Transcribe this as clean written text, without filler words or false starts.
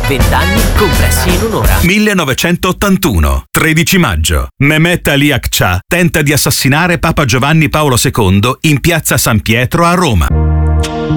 20 anni compressi in un'ora. 1981, 13 maggio. Mehmet Ali Akça tenta di assassinare Papa Giovanni Paolo II in piazza San Pietro a Roma.